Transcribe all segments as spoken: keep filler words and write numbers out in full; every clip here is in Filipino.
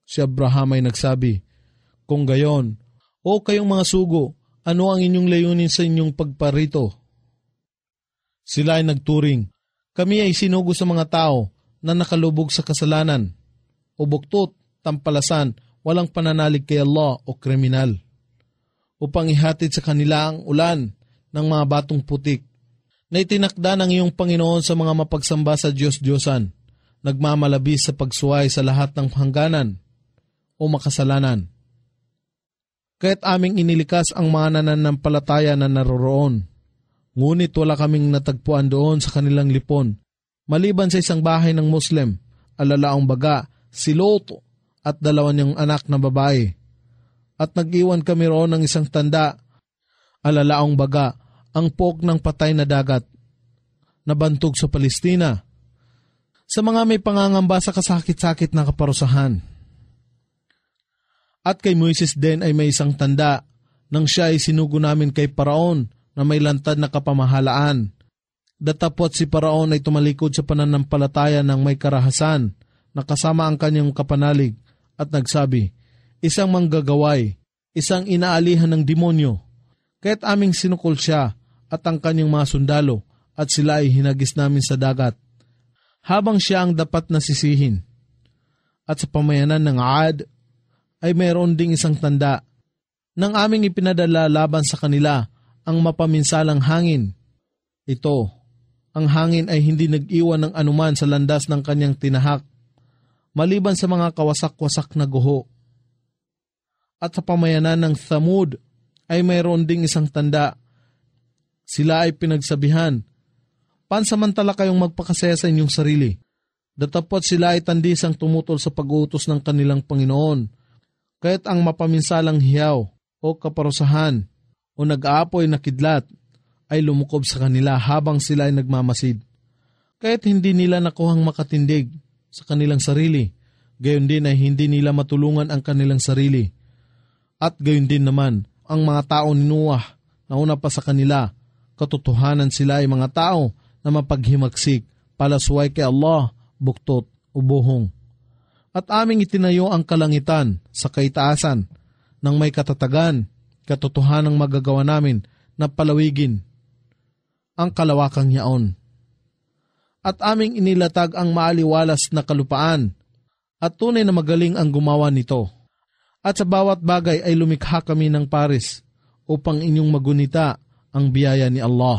Si Abraham ay nagsabi, "Kung gayon, o kayong mga sugo, ano ang inyong layunin sa inyong pagparito?" Sila ay nagturing, "Kami ay sinugo sa mga tao na nakalubog sa kasalanan, o buktot, tampalasan, walang pananalig kay Allah o kriminal, upang ihatid sa kanila ang ulan ng mga batong putik na itinakda ng iyong Panginoon sa mga mapagsamba sa Diyos-Diyosan, nagmamalabis sa pagsuway sa lahat ng hangganan o makasalanan. Kaya't aming inilikas ang mga nananampalataya na naroroon, ngunit wala kaming natagpuan doon sa kanilang lipon, maliban sa isang bahay ng Muslim, alalaong baga, si Lot at dalawa niyang anak na babae. At nag-iwan kami roon ng isang tanda, alalaong baga, ang pog ng patay na dagat, nabantog sa Palestina, sa mga may pangangamba sa kasakit-sakit na kaparusahan. At kay Moises din ay may isang tanda, nang siya ay sinugo namin kay Paraon na may lantad na kapamahalaan. Datapwat si Paraon ay tumalikod sa pananampalataya ng may karahasan, na kasama ang kanyang kapanalig, at nagsabi, "Isang manggagaway, isang inaalihan ng demonyo." Kaya't aming sinukol siya at ang kanyang mga sundalo, at sila ay hinagis namin sa dagat, habang siya ang dapat nasisihin. At sa pamayanan ng Aad, ay mayroon ding isang tanda, nang aming ipinadala laban sa kanila ang mapaminsalang hangin. Ito, ang hangin ay hindi nag-iwan ng anuman sa landas ng kanyang tinahak, maliban sa mga kawasak-wasak na guho. At sa pamayanan ng Thamud, ay mayroon ding isang tanda. Sila ay pinagsabihan, "Pansamantala kayong magpakasaya sa inyong sarili." Datapwat sila ay tandisang tumutol sa pag-uutos ng kanilang Panginoon. Kaya't ang mapaminsalang hiyaw o kaparusahan o nag-aapoy na kidlat ay lumukob sa kanila habang sila ay nagmamasid. Kaya't hindi nila nakuhang makatindig sa kanilang sarili, gayon din ay hindi nila matulungan ang kanilang sarili. At gayon din naman ang mga tao ni Noah na una pa sa kanila, katotohanan sila ay mga tao na mapaghimagsik, palasway kay Allah, buktot o buhong. At aming itinayo ang kalangitan sa kaitaasan ng may katatagan, katotohanang magagawa namin na palawigin ang kalawakang yaon. At aming inilatag ang maaliwalas na kalupaan, at tunay na magaling ang gumawa nito. At sa bawat bagay ay lumikha kami ng pares upang inyong magunita ang biyaya ni Allah.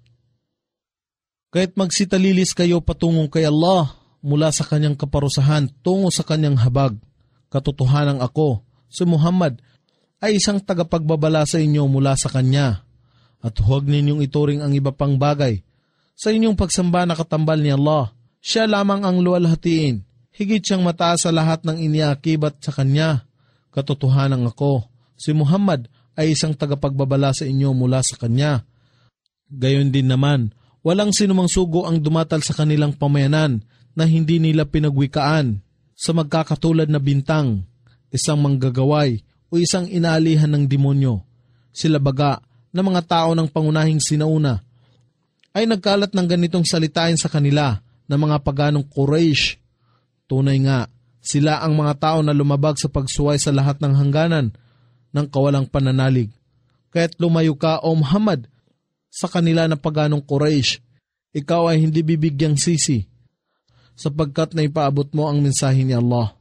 Kaya't magsitalilis kayo patungong kay Allah mula sa kanyang kaparusahan tungo sa kanyang habag. Katotohanang ako, si Muhammad, ay isang tagapagbabala sa inyo mula sa kanya. At huwag ninyong ituring ang iba pang bagay sa inyong pagsamba na katambal ni Allah. Siya lamang ang luwalhatiin, higit siyang mataas sa lahat ng iniakibat sa kanya. Katotohanan ako, si Muhammad ay isang tagapagbabala sa inyo mula sa kanya. Gayon din naman, walang sinumang sugo ang dumatal sa kanilang pamayanan na hindi nila pinagwikaan sa magkakatulad na bintang, isang manggagaway o isang inaalihan ng demonyo. Sila baga na mga tao ng pangunahing sinauna ay nagkalat ng ganitong salitain sa kanila ng mga paganong Quraysh. Tunay nga, sila ang mga tao na lumabag sa pagsuway sa lahat ng hangganan ng kawalang pananalig. Kaya't lumayo ka, O Muhammad, sa kanila na paganong Quraysh. Ikaw ay hindi bibigyang sisi, sapagkat na ipaabot mo ang mensahe ni Allah.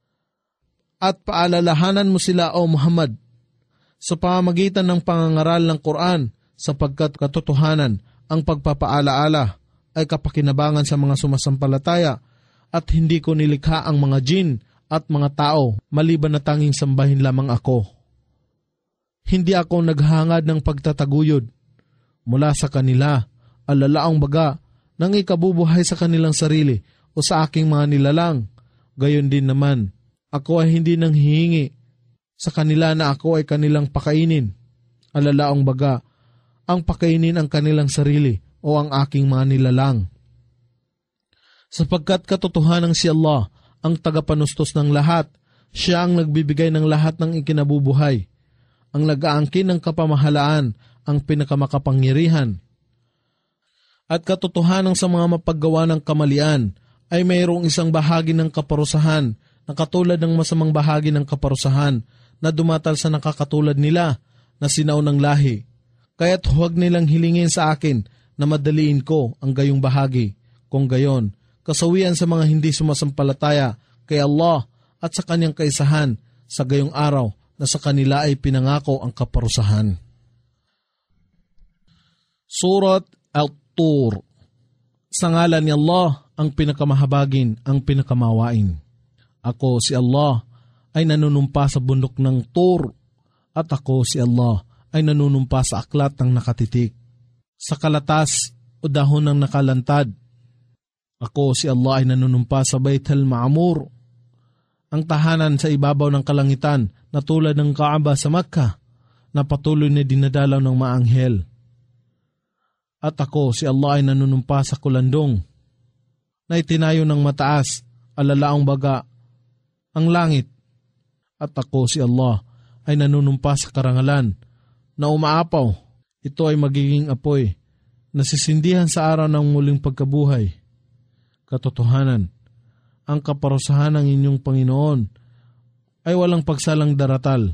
At paalalahanan mo sila, O Muhammad, sa pamamagitan ng pangangaral ng Quran, sapagkat katotohanan ang pagpapaalaala ay kapakinabangan sa mga sumasampalataya, at hindi ko nilikha ang mga jin at mga tao maliban na tanging sambahin lamang ako. Hindi ako naghangad ng pagtataguyod mula sa kanila, alalaang baga nang ikabubuhay sa kanilang sarili o sa aking mga nilalang. Gayon din naman, ako ay hindi nang hihingi sa kanila na ako ay kanilang pakainin, alalaang baga ang pakainin ang kanilang sarili o ang aking mga nilalang. Sapagkat katotohanan si Allah ang tagapanustos ng lahat, siya ang nagbibigay ng lahat ng ikinabubuhay, ang nag-aangkin ng kapamahalaan, ang pinakamakapangyarihan. At katotohanan sa mga mapaggawa ng kamalian ay mayroong isang bahagi ng kaparusahan na katulad ng masamang bahagi ng kaparusahan na dumatal sa nakakatulad nila na sinaunang lahi. Kaya't huwag nilang hilingin sa akin na madaliin ko ang gayong bahagi. Kung gayon, kasawian sa mga hindi sumasampalataya kay Allah at sa kanyang kaisahan sa gayong araw na sa kanila ay pinangako ang kaparusahan. Surat Al-Tur. Sa ngalan ni Allah, ang pinakamahabagin, ang pinakamawain. Ako si Allah ay nanunumpa sa bundok ng Tur, at ako si Allah ay nanunumpa sa aklat ng nakatitik. Sa kalatas o dahon ng nakalantad, ako si Allah ay nanunumpa sa Bait al-Ma'mur, ang tahanan sa ibabaw ng kalangitan na tulad ng Kaaba sa Makkah na patuloy na dinadalaw ng maanghel. At ako si Allah ay nanunumpa sa kulandong na itinayo ng mataas, alalaang baga, ang langit. At ako si Allah ay nanunumpa sa karangalan na umaapaw. Ito ay magiging apoy na sisindihan sa araw ng muling pagkabuhay. Katotohanan, ang kaparusahan ng inyong Panginoon ay walang pagsalang daratal.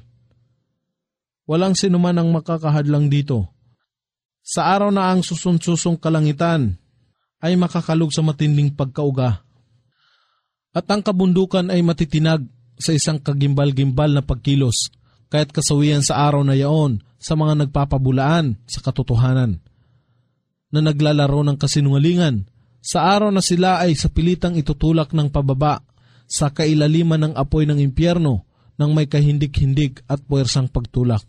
Walang sinuman ang makakahadlang dito. Sa araw na ang susun-susong kalangitan ay makakalug sa matinding pagkauga. At ang kabundukan ay matitinag sa isang kagimbal-gimbal na pagkilos, kaya't kasawian sa araw na yaon sa mga nagpapabulaan sa katotohanan, na naglalaro ng kasinungalingan, sa araw na sila ay sa pilitang itutulak ng pababa sa kailaliman ng apoy ng impyerno ng may kahindik-hindik at puwersang pagtulak.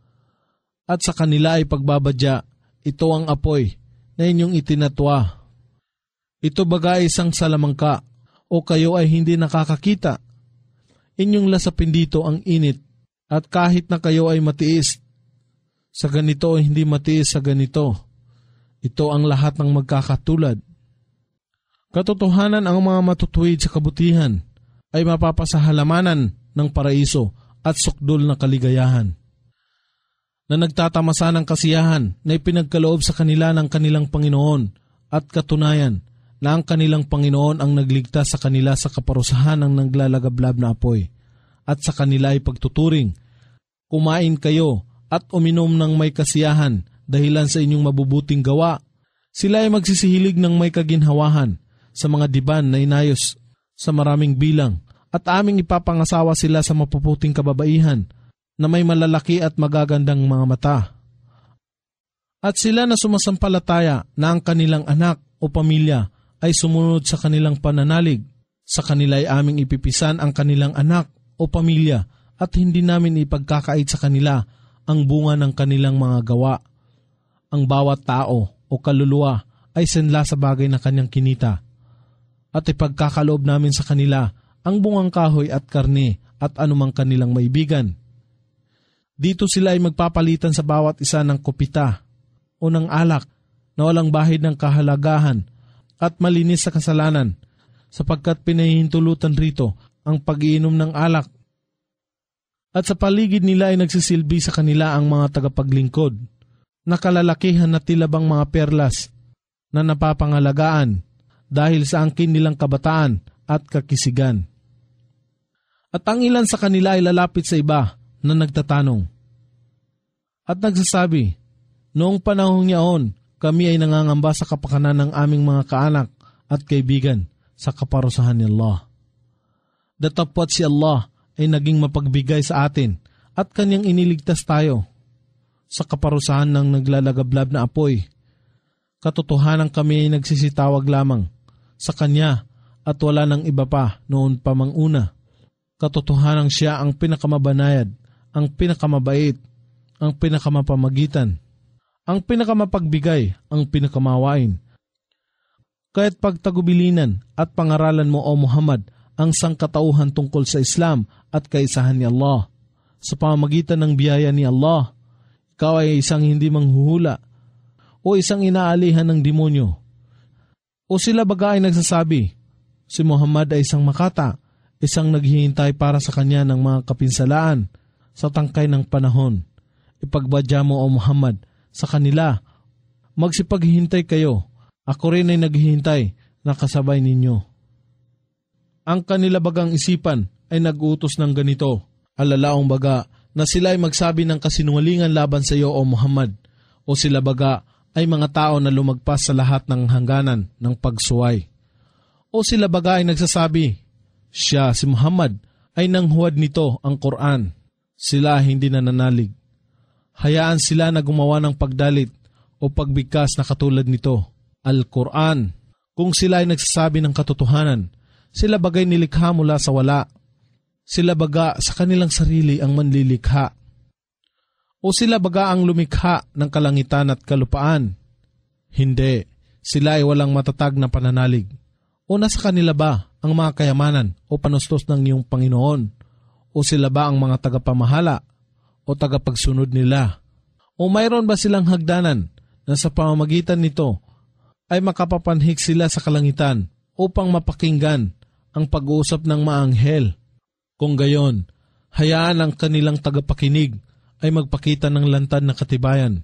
At sa kanila ay pagbabadya, ito ang apoy na inyong itinatwa. Ito baga ay isang salamangka o kayo ay hindi nakakakita. Inyong lasapin dito ang init at kahit na kayo ay matiis sa ganito o hindi matiis sa ganito, ito ang lahat ng magkakatulad. Katotohanan, ang mga matutuwid sa kabutihan ay mapapasahalamanan ng paraiso at sukdol na kaligayahan, na nagtatamasa ng kasiyahan na ipinagkaloob sa kanila ng kanilang Panginoon, at katunayan na ang kanilang Panginoon ang nagligtas sa kanila sa kaparusahan ng naglalagablab na apoy, at sa kanila ay pagtuturing, kumain kayo at uminom ng may kasiyahan dahilan sa inyong mabubuting gawa. Sila ay magsisihilig ng may kaginhawahan sa mga diban na inayos sa maraming bilang, at aming ipapangasawa sila sa mapuputing kababaihan na may malalaki at magagandang mga mata. At sila na sumasampalataya na ang kanilang anak o pamilya ay sumunod sa kanilang pananalig, sa kanila ay aming ipipisan ang kanilang anak o pamilya at hindi namin ipagkakait sa kanila ang bunga ng kanilang mga gawa. Ang bawat tao o kaluluwa ay sanla sa bagay na kanyang kinita, at ipagkakaloob namin sa kanila ang bungang kahoy at karne at anumang kanilang maibigan. Dito sila ay magpapalitan sa bawat isa ng kupita o ng alak na walang bahid ng kahalagahan at malinis sa kasalanan, sapagkat pinahihintulutan rito ang pag-iinom ng alak. At sa paligid nila ay nagsisilbi sa kanila ang mga tagapaglingkod, na kalalakihan na tilabang mga perlas na napapangalagaan dahil sa angkin nilang kabataan at kakisigan. At ang ilan sa kanila ay lalapit sa iba na nagtatanong at nagsasabi, noong panahong yaon, kami ay nangangamba sa kapakanan ng aming mga kaanak at kaibigan sa kaparusahan ni Allah. Datapwat si Allah ay naging mapagbigay sa atin at kanyang iniligtas tayo sa kaparusahan ng naglalagablab na apoy. Katotohanan, kami ay nagsisitawag lamang sa kanya at wala nang iba pa noon pa mang una. Katotohanan, siya ang pinakamabanayad, ang pinakamabait, ang pinakamapamagitan, ang pinakamapagbigay, ang pinakamawain. Kaya't pagtagubilinan at pangaralan mo, O Muhammad, ang sangkatauhan tungkol sa Islam at kaisahan ni Allah. Sa pamamagitan ng biyaya ni Allah, ikaw ay isang hindi manghuhula o isang inaalihan ng demonyo. O sila baga ay nagsasabi, si Muhammad ay isang makata, isang naghihintay para sa kanya ng mga kapinsalaan sa tangkay ng panahon. Ipagbadya mo, O Muhammad, sa kanila, magsipaghihintay kayo. Ako rin ay naghihintay na kasabay ninyo. Ang kanila bagang isipan ay nag-utos ng ganito, alalaong baga na sila ay magsabi ng kasinungalingan laban sa iyo o Muhammad, o sila baga ay mga tao na lumagpas sa lahat ng hangganan ng pagsuway. O sila baga ay nagsasabi, siya si Muhammad ay nanghuwad nito ang Quran. Sila hindi nananalig. Hayaan sila na gumawa ng pagdalit o pagbigkas na katulad nito, Al-Quran. Kung sila ay nagsasabi ng katotohanan, sila bagay nilikha mula sa wala. Sila baga sa kanilang sarili ang manlilikha. O sila baga ang lumikha ng kalangitan at kalupaan. Hindi, sila ay walang matatag na pananalig. O nasa kanila ba ang mga kayamanan o panustos ng iyong Panginoon? O sila ba ang mga tagapamahala o tagapagsunod nila? O mayroon ba silang hagdanan na sa pamamagitan nito ay makapapanhik sila sa kalangitan upang mapakinggan ang pag-uusap ng maanghel? Kung gayon, hayaan ang kanilang tagapakinig ay magpakita ng lantad na katibayan.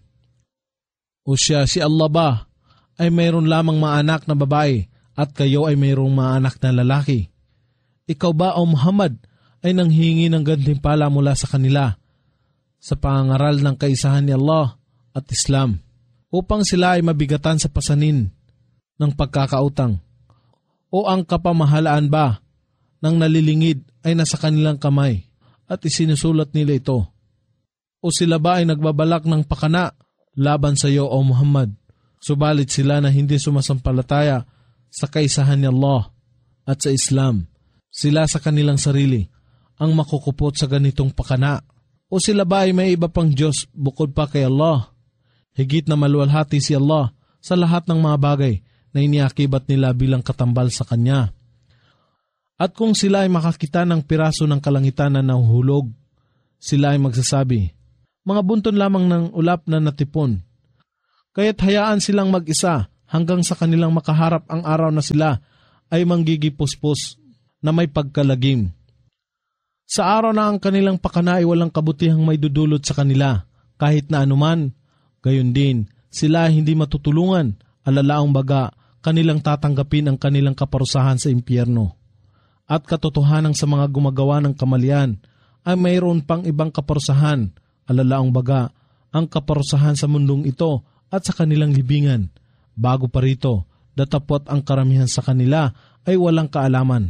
O siya, si Allah ba ay mayroon lamang mga anak na babae at kayo ay mayroong mga anak na lalaki? Ikaw ba o Muhammad ay nanghingi ng gantimpala mula sa kanila sa pangangaral ng kaisahan ni Allah at Islam upang sila ay mabigatan sa pasanin ng pagkakautang? O ang kapamahalaan ba ng nalilingid ay nasa kanilang kamay at isinusulat nila ito? O sila ba ay nagbabalak ng pakana laban sa iyo o Muhammad, subalit sila na hindi sumasampalataya sa kaisahan ni Allah at sa Islam, sila sa kanilang sarili ang makukupot sa ganitong pakana? O sila ba ay may iba pang Diyos bukod pa kay Allah? Higit na maluwalhati si Allah sa lahat ng mga bagay na iniakibat nila bilang katambal sa Kanya. At kung sila ay makakita ng piraso ng kalangitan na nahuhulog, sila ay magsasabi, mga bunton lamang ng ulap na natipon. Kaya't hayaan silang mag-isa hanggang sa kanilang makaharap ang araw na sila ay manggigipuspos na may pagkalagim. Sa araw na ang kanilang pakana ay walang kabutihang may dudulot sa kanila, kahit na anuman, gayon din, sila hindi matutulungan, alalaong baga, kanilang tatanggapin ang kanilang kaparusahan sa impyerno. At katotohanan sa mga gumagawa ng kamalian ay mayroon pang ibang kaparusahan, alalaong baga, ang kaparusahan sa mundong ito at sa kanilang libingan. Bago pa rito, datapot ang karamihan sa kanila ay walang kaalaman.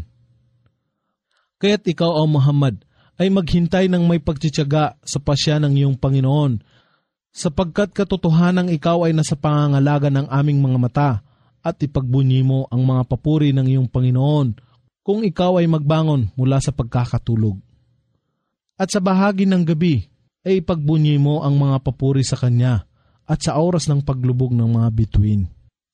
Kaya't ikaw o Muhammad ay maghintay ng may pagtitiyaga sa pasya ng iyong Panginoon, sapagkat katotohanang ikaw ay nasa pangangalaga ng aming mga mata at ipagbunyi mo ang mga papuri ng iyong Panginoon kung ikaw ay magbangon mula sa pagkakatulog. At sa bahagi ng gabi ay ipagbunyi mo ang mga papuri sa Kanya at sa oras ng paglubog ng mga bituin.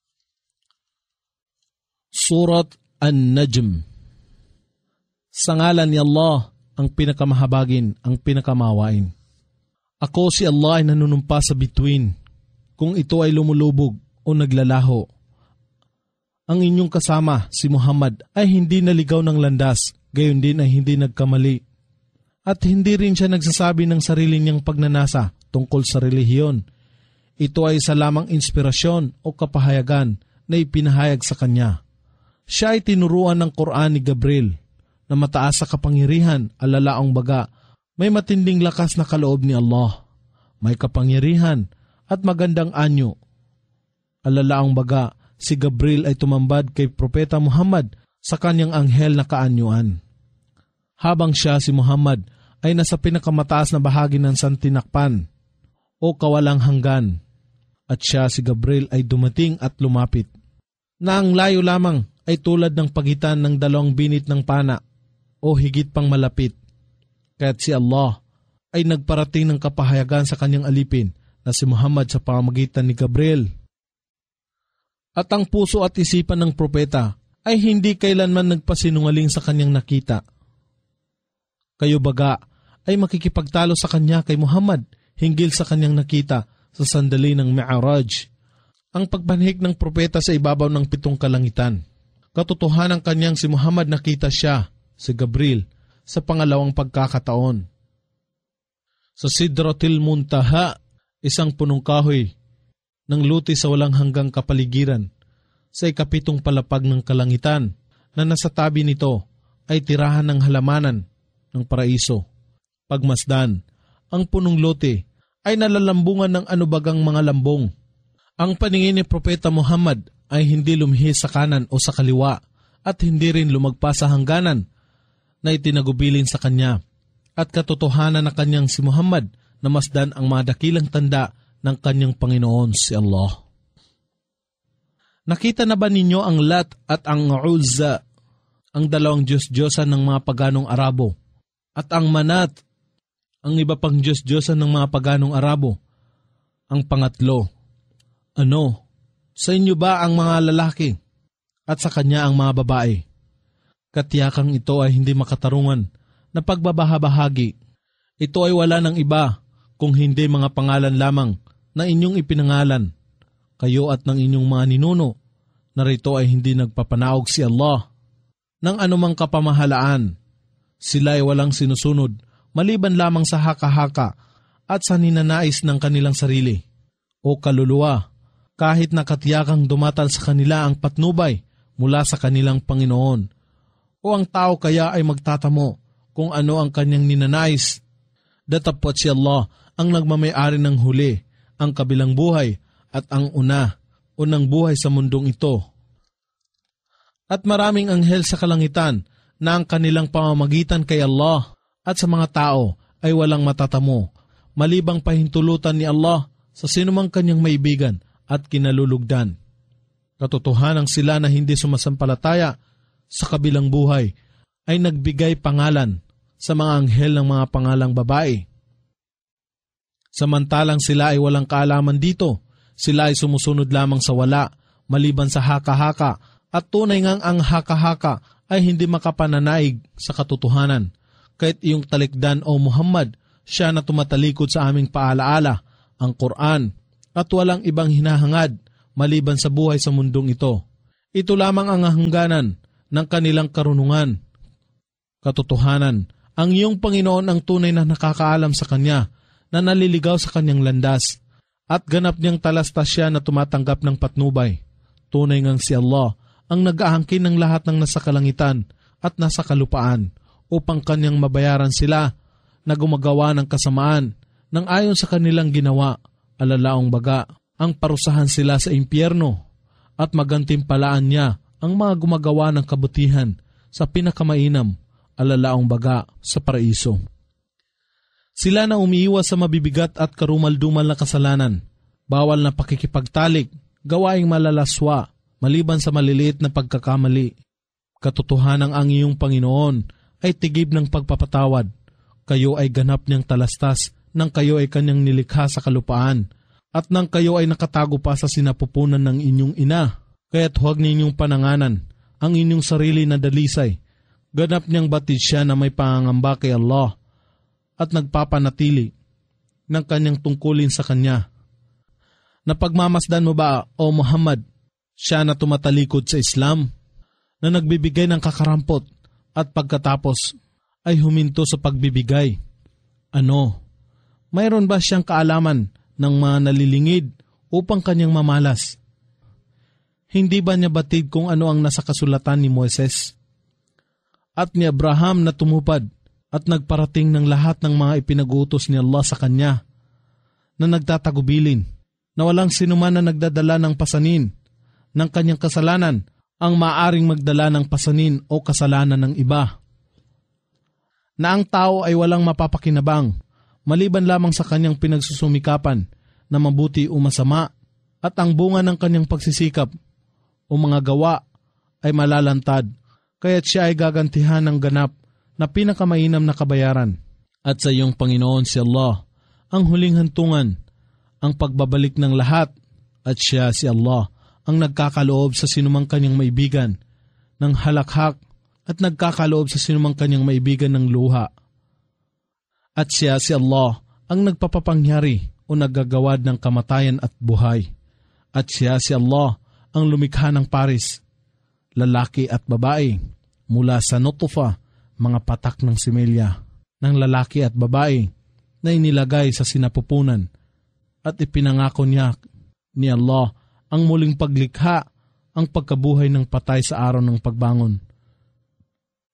Surat An-Najm. Sa ngalan ni Allah, ang pinakamahabagin, ang pinakamawain. Ako si Allah ay nanunumpa sa bituin, kung ito ay lumulubog o naglalaho. Ang inyong kasama, si Muhammad, ay hindi naligaw ng landas, gayon din ay hindi nagkamali. At hindi rin siya nagsasabi ng sarili niyang pagnanasa tungkol sa relihiyon. Ito ay isa lamang inspirasyon o kapahayagan na ipinahayag sa kanya. Siya ay tinuruan ng Quran ni Gabriel, na mataas sa kapangyarihan, alalaong baga, may matinding lakas na kaloob ni Allah, may kapangyarihan at magandang anyo. Alalaong baga, si Gabriel ay tumambad kay Propeta Muhammad sa kanyang anghel na kaanyuan. Habang siya, si Muhammad, ay nasa pinakamataas na bahagi ng santinakpan o kawalang hanggan, at siya, si Gabriel, ay dumating at lumapit, na ang layo lamang ay tulad ng pagitan ng dalawang binit ng pana o higit pang malapit. Kaya't si Allah ay nagparating ng kapahayagan sa kanyang alipin na si Muhammad sa pamamagitan ni Gabriel. At ang puso at isipan ng propeta ay hindi kailanman nagpasinungaling sa kanyang nakita. Kayo baga ay makikipagtalo sa kanya kay Muhammad hinggil sa kanyang nakita sa sandali ng Mi'raj, ang pagpanhik ng propeta sa ibabaw ng pitong kalangitan. Katotohanan kanyang si Muhammad nakita siya, si Gabriel, sa pangalawang pagkakataon. Sa Sidratil Muntaha, isang punong kahoy ng luti sa walang hanggang kapaligiran, sa ikapitong palapag ng kalangitan, na nasa tabi nito ay tirahan ng halamanan ng paraiso. Pagmasdan, ang punong lote ay nalalambungan ng anubagang mga lambong. Ang paningin ni Propeta Muhammad ay hindi lumihis sa kanan o sa kaliwa at hindi rin lumagpas sa hangganan na itinagubilin sa kanya. At katotohanan na kanyang si Muhammad na masdan ang mga dakilang tanda ng kanyang Panginoon si Allah. Nakita na ba ninyo ang Lat at ang Uzza, ang dalawang Diyos-Diyosan ng mga paganong Arabo, at ang Manat, ang iba pang Diyos-Diyosan ng mga paganong Arabo? Ang pangatlo, ano, sa inyo ba ang mga lalaki at sa kanya ang mga babae? Katiyakang ito ay hindi makatarungan na pagbabahabahagi. Ito ay wala ng iba kung hindi mga pangalan lamang na inyong ipinangalan. Kayo at ng inyong mga ninuno, narito ay hindi nagpapanaog si Allah ng anumang kapamahalaan. Sila ay walang sinusunod maliban lamang sa haka-haka at sa ninanais ng kanilang sarili o kaluluwa, kahit nakatiyakang dumatal sa kanila ang patnubay mula sa kanilang Panginoon. O ang tao kaya ay magtatamo kung ano ang kanyang ninanais. Datapot si Allah ang nagmamay-ari ng huli, ang kabilang buhay at ang una, unang buhay sa mundong ito. At maraming anghel sa kalangitan na ang kanilang pamamagitan kay Allah at sa mga tao ay walang matatamo, malibang pahintulutan ni Allah sa sinumang kanyang maibigan at kinalulugdan. Katotohanang sila na hindi sumasampalataya sa kabilang buhay ay nagbigay pangalan sa mga anghel ng mga pangalang babae. Samantalang sila ay walang kaalaman dito, sila ay sumusunod lamang sa wala, maliban sa haka-haka, at tunay ngang ang haka-haka ay hindi makapananaig sa katotohanan. Kahit iyong talikdan o Muhammad, siya na tumatalikod sa aming paalaala, ang Quran, at walang ibang hinahangad maliban sa buhay sa mundong ito. Ito lamang ang hangganan ng kanilang karunungan. Katotohanan, ang iyong Panginoon ang tunay na nakakaalam sa Kanya, na naliligaw sa Kanyang landas, at ganap niyang talastas siya na tumatanggap ng patnubay. Tunay ngang si Allah ang nag-aangkin ng lahat ng nasa kalangitan at nasa kalupaan upang Kanyang mabayaran sila na gumagawa ng kasamaan nang ayon sa kanilang ginawa. Alalaong baga, ang parusahan sila sa impyerno at magantimpalaan niya ang mga gumagawa ng kabutihan sa pinakamainam, alalaong baga, sa paraiso. Sila na umiiwas sa mabibigat at karumal-dumal na kasalanan, bawal na pakikipagtalik, gawaing malalaswa, maliban sa maliliit na pagkakamali. Katotohanang ang iyong Panginoon ay tigib ng pagpapatawad. Kayo ay ganap niyang talastas nang kayo ay Kanyang nilikha sa kalupaan, at nang kayo ay nakatago pa sa sinapupunan ng inyong ina. Kaya't huwag ninyong pananganan ang inyong sarili na dalisay. Ganap niyang batid siya na may pangangamba kay Allah at nagpapanatili ng Kanyang tungkulin sa Kanya. Napagmamasdan mo ba, O Muhammad, siya na tumatalikod sa Islam, na nagbibigay ng kakarampot at pagkatapos ay huminto sa pagbibigay? Ano, mayroon ba siyang kaalaman ng mga nalilingid upang kanyang mamalas? Hindi ba niya batid kung ano ang nasa kasulatan ni Moises at ni Abraham na tumupad at nagparating ng lahat ng mga ipinag-uutos ni Allah sa kanya, na nagtatagubilin, na walang sinuman na nagdadala ng pasanin ng kanyang kasalanan ang maaring magdala ng pasanin o kasalanan ng iba? Na ang tao ay walang mapapakinabang maliban lamang sa kanyang pinagsusumikapan na mabuti o masama, at ang bunga ng kanyang pagsisikap o mga gawa ay malalantad, kaya't siya ay gagantihan ng ganap na pinakamainam na kabayaran. At sa iyong Panginoon si Allah ang huling hantungan, ang pagbabalik ng lahat, at siya si Allah ang nagkakaloob sa sinumang kanyang maibigan ng halakhak at nagkakaloob sa sinumang kanyang maibigan ng luha. At siya si Allah ang nagpapapangyari o naggagawad ng kamatayan at buhay. At siya si Allah ang lumikha ng paris, lalaki at babae, mula sa nutfa, mga patak ng similya, ng lalaki at babae na inilagay sa sinapupunan, at ipinangako niya ni Allah ang muling paglikha, ang pagkabuhay ng patay sa araw ng pagbangon.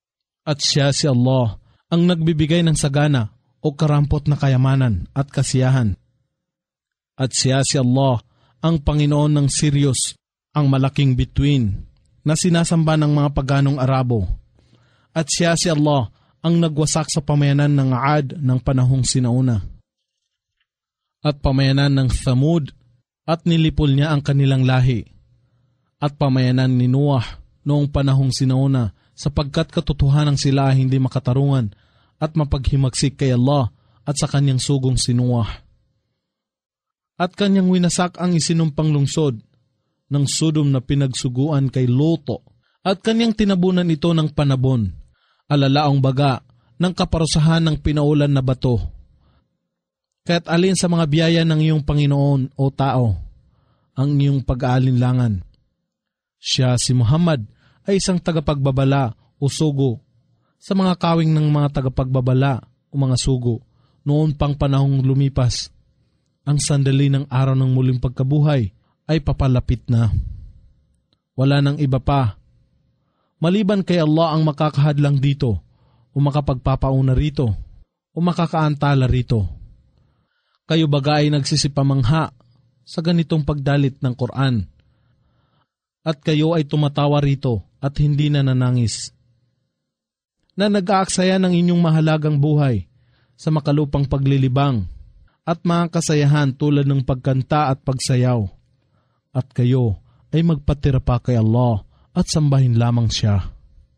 At siya si Allah ang nagbibigay ng sagana o karampot na kayamanan at kasiyahan. At siya si Allah ang Panginoon ng Sirius, ang malaking bituin na sinasamba ng mga paganong Arabo. At siya si Allah ang nagwasak sa pamayanan ng Aad ng panahong sinauna. At pamayanan ng Thamud, at nilipol niya ang kanilang lahi. At pamayanan ni Noah noong panahong sinauna, sapagkat katotohanan sila hindi makatarungan at mapaghimagsik kay Allah at sa kanyang sugong si Noah. At kanyang winasak ang isinumpang lungsod ng Sodom na pinagsuguan kay Luto, at kanyang tinabunan ito ng panabon, alalaong baga ng kaparusahan ng pinaulan na bato. Kaya't alin sa mga biyaya ng iyong Panginoon o tao ang iyong pag-aalinlangan? Siya si Muhammad ay isang tagapagbabala o sugo sa mga kawing ng mga tagapagbabala o mga sugo noon pang panahong lumipas. Ang sandali ng araw ng muling pagkabuhay ay papalapit na. Wala nang iba pa maliban kay Allah ang makakahadlang dito o makapagpapauna rito o makakaantala rito. Kayo baga ay nagsisipamangha sa ganitong pagdalit ng Quran, at kayo ay tumatawa rito at hindi na nanangis, na nag-aaksaya ng inyong mahalagang buhay sa makalupang paglilibang at mga kasayahan tulad ng pagkanta at pagsayaw, at kayo ay magpatira pa kay Allah at sambahin lamang siya.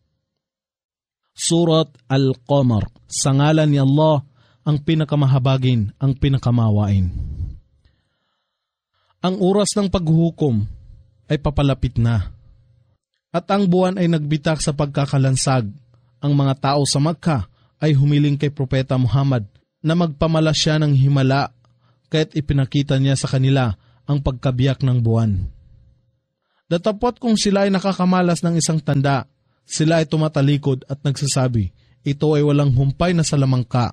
Surat Al-Qamar. Sa ngalan ni Allah, ang pinakamahabagin, ang pinakamawain. Ang oras ng paghuhukom ay papalapit na, at ang buwan ay nagbitak sa pagkakalansag. Ang mga tao sa Makkah ay humiling kay Propeta Muhammad na magpamala siya ng himala, kaya't ipinakita niya sa kanila ang pagkabiyak ng buwan. Datapot kung sila ay nakakamalas ng isang tanda, sila ay tumatalikod at nagsasabi, ito ay walang humpay na salamangka.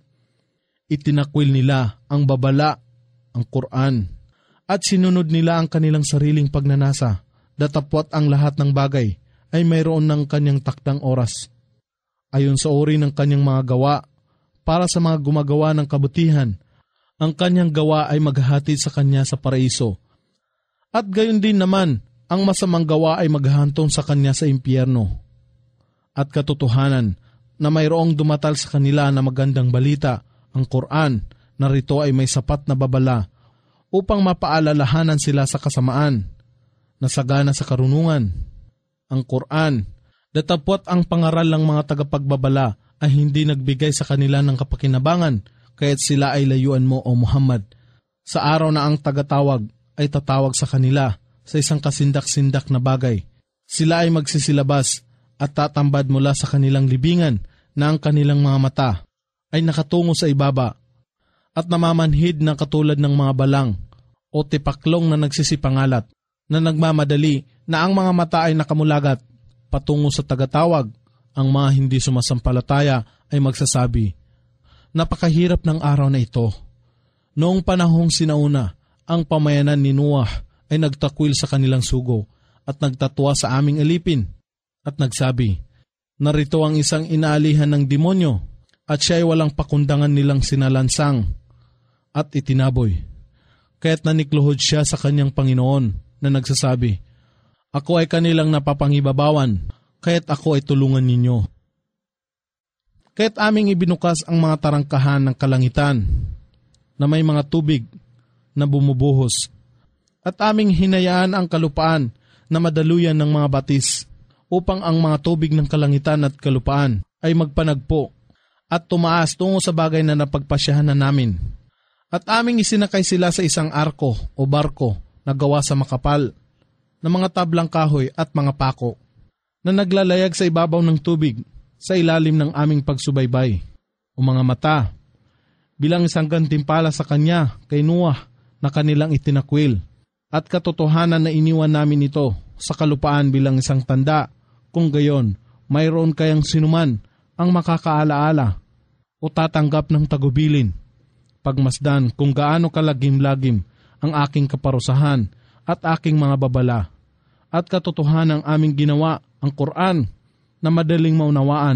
Itinakwil nila ang babala, ang Quran, at sinunod nila ang kanilang sariling pagnanasa. Datapot ang lahat ng bagay ay mayroon ng kanyang takdang oras, ayon sa uri ng kanyang mga gawa. Para sa mga gumagawa ng kabutihan, ang kanyang gawa ay maghahatid sa kanya sa paraiso. At gayon din naman, ang masamang gawa ay maghahantong sa kanya sa impyerno. At katotohanan na mayroong dumatal sa kanila na magandang balita, ang Quran, na rito ay may sapat na babala upang mapaalalahanan sila sa kasamaan, na sagana sa karunungan. Ang Quran, datapot ang pangaral ng mga tagapagbabala ay hindi nagbigay sa kanila ng kapakinabangan, kaya't sila ay layuan mo o Muhammad. Sa araw na ang tagatawag ay tatawag sa kanila sa isang kasindak-sindak na bagay, sila ay magsisilabas at tatambad mula sa kanilang libingan na ang kanilang mga mata ay nakatungo sa ibaba at namamanhid na katulad ng mga balang o tipaklong na nagsisipangalat, na nagmamadali na ang mga mata ay nakamulagat patungo sa tagatawag. Ang mga hindi sumasampalataya ay magsasabi, napakahirap ng araw na ito. Noong panahong sinauna, ang pamayanan ni Noah ay nagtakwil sa kanilang sugo at nagtatwa sa aming alipin at nagsabi, narito ang isang inaalihan ng demonyo at siya ay walang pakundangan nilang sinalansang at itinaboy. Kaya't nanikluhod siya sa kanyang Panginoon na nagsasabi, ako ay kanilang napapangibabawan, kaya't ako ay tulungan ninyo. Kaya't aming ibinukas ang mga tarangkahan ng kalangitan na may mga tubig na bumubuhos, at aming hinayaan ang kalupaan na madaluyan ng mga batis upang ang mga tubig ng kalangitan at kalupaan ay magpanagpo at tumaas tungo sa bagay na napagpasyahan na namin. At aming isinakay sila sa isang arko o barko na gawa sa makapal na mga tablang kahoy at mga pako na naglalayag sa ibabaw ng tubig sa ilalim ng aming pagsubaybay o mga mata, bilang isang gantimpala sa kanya kay Noah na kanilang itinakwil. At katotohanan na iniwan namin ito sa kalupaan bilang isang tanda, kung gayon mayroon kayang sinuman ang makakaalaala o tatanggap ng tagubilin. Pagmasdan kung gaano kalagim-lagim ang aking kaparusahan at aking mga babala. At katotohanan ang aming ginawa, ang Quran, na madaling maunawaan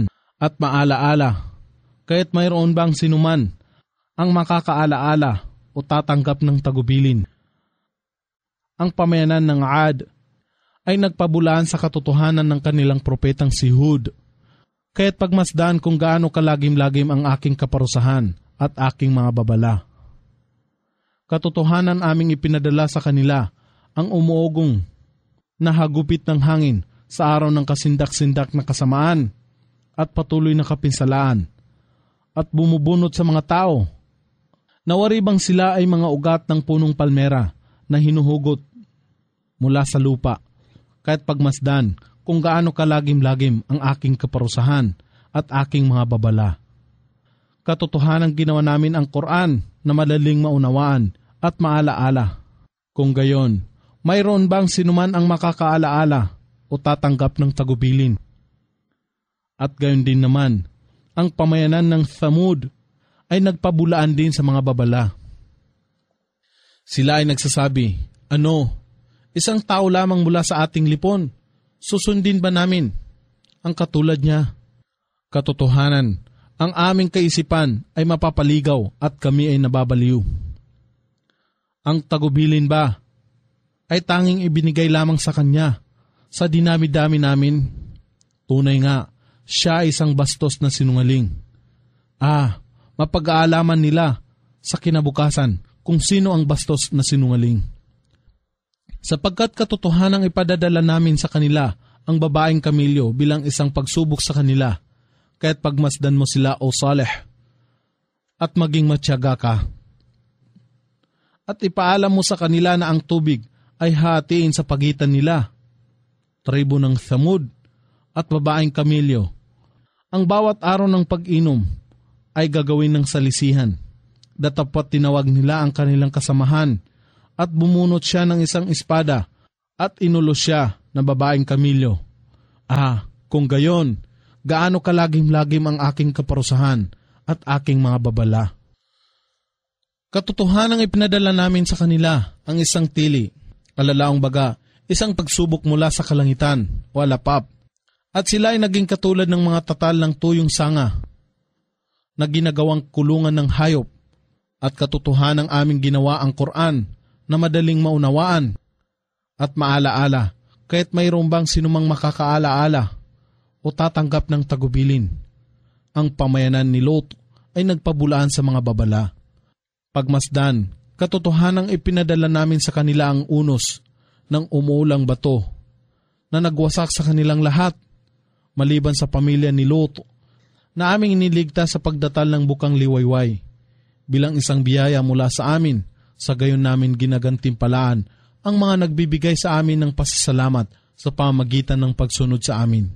at maalaala, kaya't mayroon bang sinuman ang makakaalaala o tatanggap ng tagubilin. Ang pamayanan ng Ad ay nagpabulaan sa katotohanan ng kanilang propetang si Hud, kaya't pagmasdan kung gaano kalagim-lagim ang aking kaparusahan at aking mga babala. Katotohanan aming ipinadala sa kanila ang umuugong na hagupit ng hangin sa araw ng kasindak-sindak na kasamaan at patuloy na kapinsalaan at bumubunot sa mga tao. Nawari bang sila ay mga ugat ng punong palmera na hinuhugot mula sa lupa, kahit pagmasdan kung gaano kalagim-lagim ang aking kaparusahan at aking mga babala. Katotohanan ginawa namin ang Quran na madaling maunawaan at maalaala. Kung gayon, mayroon bang sinuman ang makakaalaala o tatanggap ng tagubilin? At gayon din naman, ang pamayanan ng Thamud ay nagpabulaan din sa mga babala. Sila ay nagsasabi, ano, isang tao lamang mula sa ating lipon, susundin ba namin ang katulad niya? Katotohanan, ang aming kaisipan ay mapapaligaw at kami ay nababaliw. Ang tagubilin ba ay tanging ibinigay lamang sa kanya sa dinami-dami namin? Tunay nga, siya ay isang bastos na sinungaling. Ah, mapag-aalaman nila sa kinabukasan kung sino ang bastos na sinungaling. Sapagkat katotohanang ipadadala namin sa kanila ang babaeng kamilyo bilang isang pagsubok sa kanila, kaya't pagmasdan mo sila o Saleh, at maging matyaga ka. At ipaalam mo sa kanila na ang tubig ay hatiin sa pagitan nila, tribo ng Thamud at babaeng kamilyo. Ang bawat araw ng pag-inom ay gagawin ng salisihan. Datapot tinawag nila ang kanilang kasamahan at bumunot siya ng isang espada at inulos siya na babaeng kamilyo. Ah, kung gayon, gaano kalagim-lagim ang aking kaparusahan at aking mga babala. Katotohanang ipinadala namin sa kanila ang isang tili, kalalaong baga, isang pagsubok mula sa kalangitan o alapap, at sila ay naging katulad ng mga tatal ng tuyong sanga na ginagawang kulungan ng hayop, at katotohanang aming ginawa ang Quran na madaling maunawaan at maalaala, kaya't mayroon bang sinumang makakaalaala o tatanggap ng tagubilin. Ang pamayanan ni Lot ay nagpabulaan sa mga babala. Pagmasdan, katotohanang ipinadala namin sa kanila ang unos ng umuulang bato na nagwasak sa kanilang lahat, maliban sa pamilya ni Lot na aming iniligtas sa pagdatal ng bukang liwayway. Bilang isang biyaya mula sa amin, sa gayon namin ginagantimpalaan ang mga nagbibigay sa amin ng pasasalamat sa pamagitan ng pagsunod sa amin.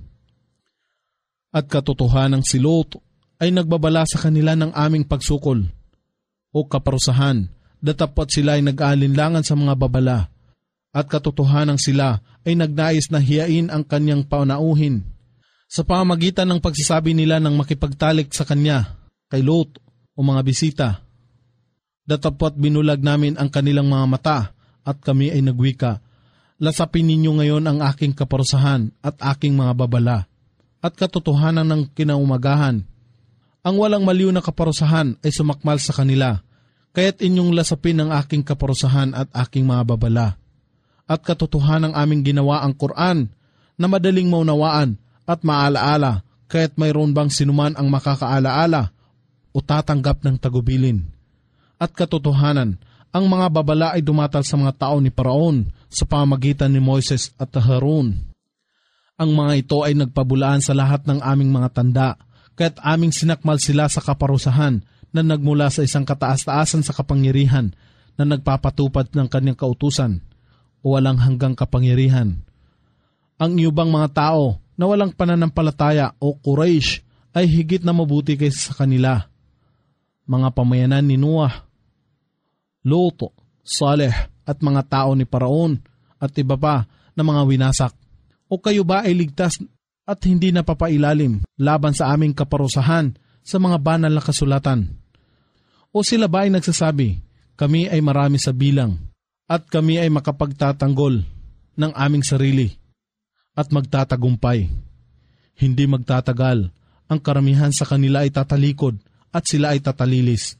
At katotohanang si Lot ay nagbabala sa kanila ng aming pagsukol o kaparusahan, datapot sila ay nag-aalinlangan sa mga babala, at katotohanang sila ay nagnais na hiyain ang kanyang panauhin sa pamamagitan ng pagsasabi nila ng makipagtalik sa kanya kay Lot o mga bisita. Datapot binulag namin ang kanilang mga mata at kami ay nagwika, lasapin ninyo ngayon ang aking kaparusahan at aking mga babala. At katotohanan ng kinaumagahan, ang walang maliw na kaparusahan ay sumakmal sa kanila, kaya't inyong lasapin ang aking kaparusahan at aking mga babala. At katotohanan ng aming ginawa ang Quran na madaling maunawaan at maalaala, kaya't mayroon bang sinuman ang makakaalaala o tatanggap ng tagubilin. At katotohanan, ang mga babala ay dumatal sa mga tao ni Paraon sa pamamagitan ni Moises at Harun. Ang mga ito ay nagpabulaan sa lahat ng aming mga tanda, kaya't aming sinakmal sila sa kaparusahan na nagmula sa isang kataas-taasan sa kapangyarihan na nagpapatupad ng kanyang kautusan o walang hanggang kapangyarihan. Ang iyubang mga tao na walang pananampalataya o Quraysh ay higit na mabuti kaysa sa kanila. Mga pamayanan ni Noah, Lot, Saleh at mga tao ni Paraon at iba pa na mga winasak. O kayo ba ay ligtas at hindi napapailalim laban sa aming kaparusahan sa mga banal na kasulatan? O sila ba ay nagsasabi, kami ay marami sa bilang at kami ay makapagtatanggol ng aming sarili at magtatagumpay? Hindi magtatagal ang karamihan sa kanila ay tatalikod at sila ay tatalilis.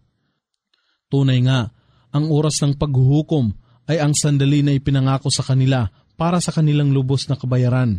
Tunay nga, ang oras ng paghuhukom ay ang sandali na ipinangako sa kanila para sa kanilang lubos na kabayaran.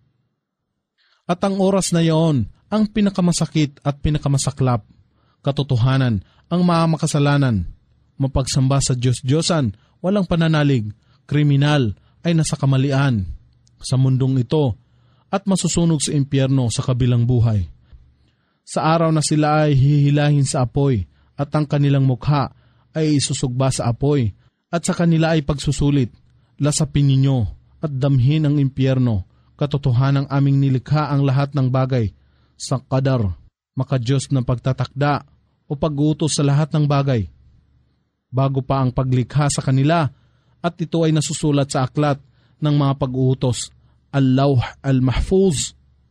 At ang oras na iyon ang pinakamasakit at pinakamasaklap. Katotohanan, ang mga makasalanan, mapagsamba sa Diyos-Diyosan, walang pananalig, kriminal ay nasa kamalian sa mundong ito at masusunog sa impyerno sa kabilang buhay. Sa araw na sila ay hihilahin sa apoy at ang kanilang mukha ay isusugba sa apoy at sa kanila ay pagsusulit, lasapin ninyo at damhin ang impyerno. Katotohanang aming nilikha ang lahat ng bagay sa qadar, makadiyos na pagtatakda o pag-uutos sa lahat ng bagay. Bago pa ang paglikha sa kanila at ito ay nasusulat sa aklat ng mga pag-uutos, Al-Lawh Al-Mahfuz.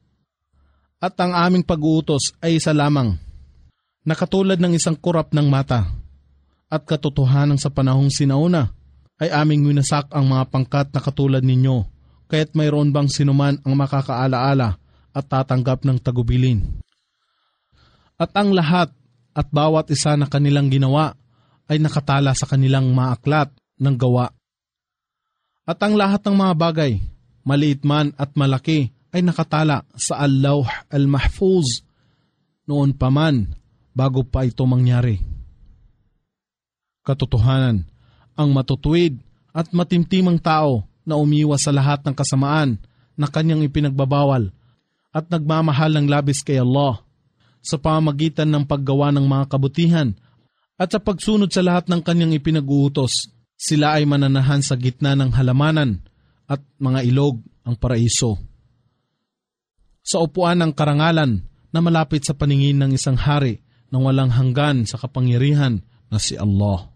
At ang aming pag-uutos ay isa lamang, na katulad ng isang kurap ng mata. At katotohanan sa panahong sinauna ay aming winasak ang mga pangkat na katulad ninyo, kaya't mayroon bang sinuman ang makakaalaala at tatanggap ng tagubilin. At ang lahat at bawat isa na kanilang ginawa ay nakatala sa kanilang mga aklat ng gawa. At ang lahat ng mga bagay, maliit man at malaki, ay nakatala sa Al-Lawh Al-Mahfuz noon pa man bago pa ito mangyari. Katotohanan, ang matutuwid at matimtimang tao na umiwas sa lahat ng kasamaan na kanyang ipinagbabawal at nagmamahal ng labis kay Allah sa pamamagitan ng paggawa ng mga kabutihan at sa pagsunod sa lahat ng kanyang ipinag-uutos, sila ay mananahan sa gitna ng halamanan at mga ilog ang paraiso. Sa upuan ng karangalan na malapit sa paningin ng isang hari na walang hanggan sa kapangyarihan na si Allah.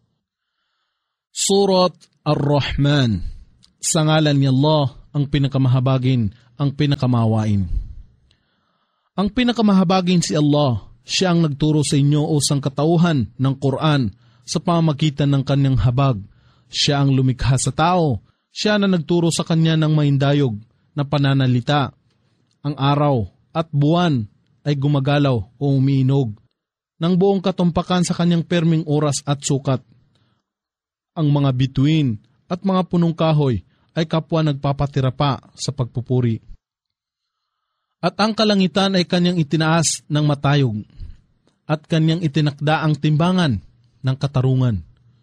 Surat Ar-Rahman. Sa ngalan ni Allah, ang pinakamahabagin, ang pinakamawain. Ang pinakamahabagin si Allah, siya ang nagturo sa inyo o sangkatauhan ng Quran sa pamamagitan ng kanyang habag. Siya ang lumikha sa tao. Siya na nagturo sa kanya ng maindayog na pananalita. Ang araw at buwan ay gumagalaw o umiinog ng buong katumpakan sa kanyang perming oras at sukat. Ang mga bituin at mga punong kahoy ay kapwa nagpapatira pa sa pagpupuri. At ang kalangitan ay kanyang itinaas ng matayog at kanyang itinakda ang timbangan ng katarungan